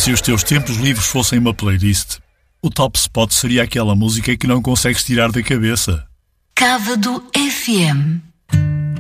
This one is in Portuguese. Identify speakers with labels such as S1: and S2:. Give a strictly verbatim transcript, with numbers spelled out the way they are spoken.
S1: Se os teus tempos livres fossem uma playlist, o top spot seria aquela música que não consegues tirar da cabeça.
S2: Cávado F M.